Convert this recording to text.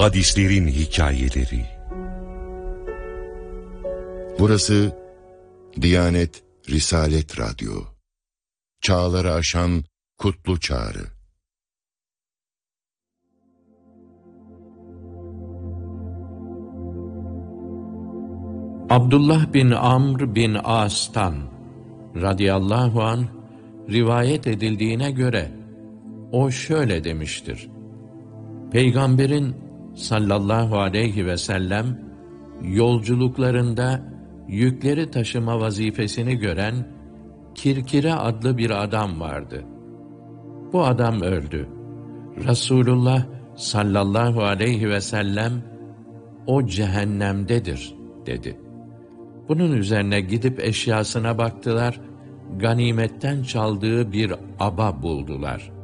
Hadislerin hikayeleri. Burası Diyanet Risalet Radyo. Çağları aşan kutlu çağrı. Abdullah bin Amr bin As'tan radıyallahu anh rivayet edildiğine göre o şöyle demiştir: Peygamberin sallallahu aleyhi ve sellem yolculuklarında yükleri taşıma vazifesini gören Kirkire adlı bir adam vardı. Bu adam öldü. Resulullah sallallahu aleyhi ve sellem o cehennemdedir dedi. Bunun üzerine gidip eşyasına baktılar, ganimetten çaldığı bir aba buldular.